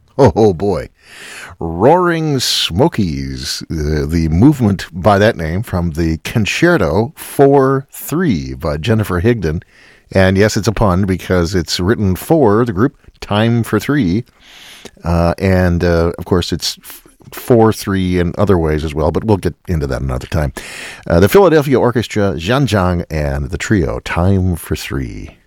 Oh boy. Roaring Smokies, the movement by that name from the Concerto 4-3 by Jennifer Higdon. And yes, it's a pun because it's written for the group Time for Three. And of course, it's 4-3 in other ways as well, but we'll get into that another time. The Philadelphia Orchestra, Zhanjiang, and the trio Time for Three.